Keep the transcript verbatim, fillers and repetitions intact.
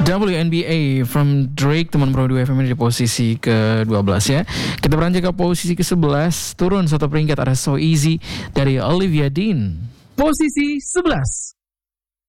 W N B A from Drake, teman Pro dua F M di posisi ke dua belas ya. Kita beranjak ke posisi ke sebelas, turun satu peringkat ada So Easy dari Olivia Dean. Posisi sebelas.